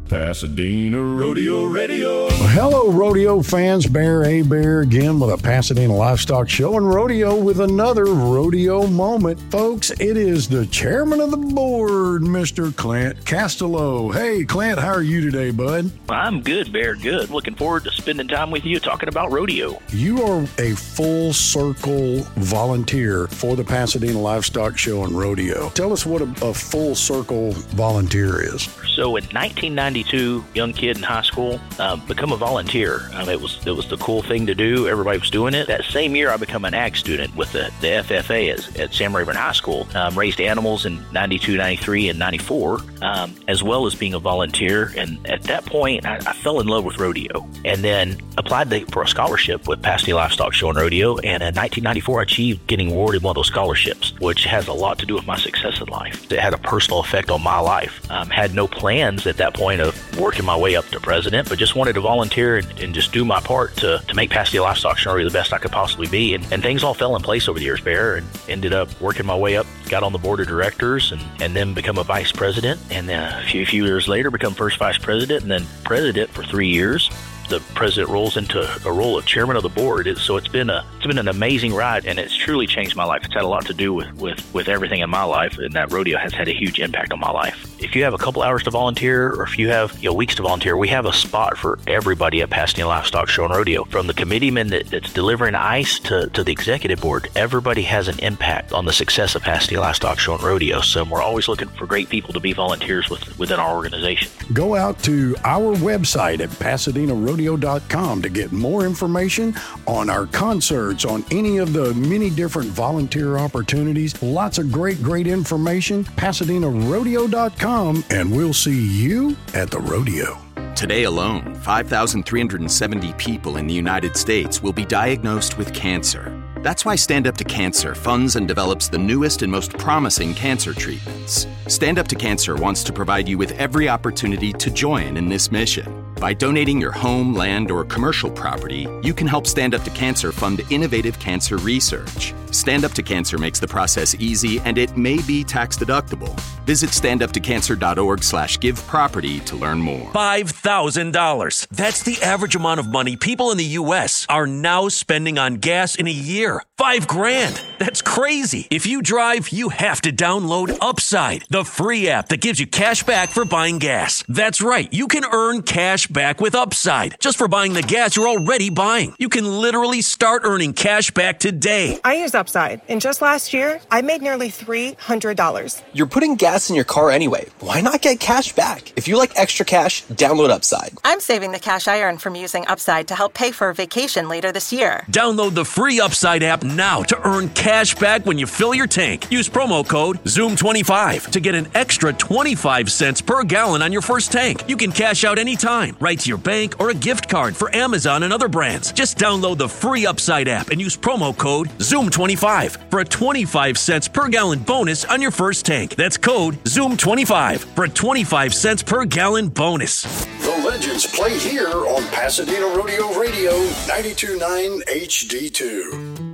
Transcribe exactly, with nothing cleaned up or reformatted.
Pasadena Rodeo Radio. Hello, rodeo fans. Bear A. Bear again with a Pasadena Livestock Show and Rodeo with another rodeo moment. Folks, it is the chairman of the board, Mister Clint Castello. Hey, Clint, how are you today, bud? I'm good, Bear, good. Looking forward to spending time with you talking about rodeo. You are a full circle volunteer for the Pasadena Livestock Show and Rodeo. Tell us what a, a full circle volunteer is. So in nineteen ninety-two, young kid in high school, um, become a volunteer. Um, it was it was the cool thing to do. Everybody was doing it. That same year, I become an ag student with the, the F F A at, at Sam Rayburn High School. Um, raised animals in ninety-two, ninety-three, and ninety-four, um, as well as being a volunteer. And at that point, I, I fell in love with rodeo. And then applied the, for a scholarship with Pasadena Livestock Show and Rodeo. And in nineteen ninety-four, I achieved getting awarded one of those scholarships, which has a lot to do with my success in life. It had a personal effect on my life. Um, had no plans at that point of working my way up to president, but just wanted to volunteer and, and just do my part to, to make Pasadena Livestock Show the best I could possibly be. And, and things all fell in place over the years, Bear, and ended up working my way up, got on the board of directors, and, and then become a vice president. And then a few, few years later, become first vice president, and then president for three years. The president rolls into a role of chairman of the board. So it's been a it's been an amazing ride, and it's truly changed my life. It's had a lot to do with, with, with everything in my life, and that rodeo has had a huge impact on my life. If you have a couple hours to volunteer, or if you have you know, weeks to volunteer, we have a spot for everybody at Pasadena Livestock Show and Rodeo. From the committeeman that, that's delivering ice to, to the executive board, everybody has an impact on the success of Pasadena Livestock Show and Rodeo. So we're always looking for great people to be volunteers with, within our organization. Go out to our website at Pasadena Rodeo dot com to get more information on our concerts, on any of the many different volunteer opportunities. Lots of great, great information. Pasadena Rodeo dot com, and we'll see you at the rodeo. Today alone, five thousand three hundred seventy people in the United States will be diagnosed with cancer. That's why Stand Up to Cancer funds and develops the newest and most promising cancer treatments. Stand Up to Cancer wants to provide you with every opportunity to join in this mission. By donating your home, land, or commercial property, you can help Stand Up to Cancer fund innovative cancer research. Stand Up to Cancer makes the process easy, and it may be tax deductible. Visit stand up to cancer dot org slash give property to learn more. five thousand dollars. That's the average amount of money people in the U S are now spending on gas in a year. Five grand. That's crazy. If you drive, you have to download Upside, the free app that gives you cash back for buying gas. That's right. You can earn cash back with Upside just for buying the gas you're already buying. You can literally start earning cash back today. I use Upside, and just last year, I made nearly three hundred dollars. You're putting gas in your car anyway. Why not get cash back? If you like extra cash, download Upside. I'm saving the cash I earn from using Upside to help pay for a vacation later this year. Download the free Upside app now to earn cash back when you fill your tank. Use promo code zoom twenty-five to get an extra twenty-five cents per gallon on your first tank. You can cash out anytime, right to your bank or a gift card for Amazon and other brands. Just download the free Upside app and use promo code zoom twenty-five for a twenty-five cents per gallon bonus on your first tank. That's code zoom twenty-five for a twenty-five cents per gallon bonus. The Legends play here on Pasadena Rodeo Radio ninety-two point nine H D two.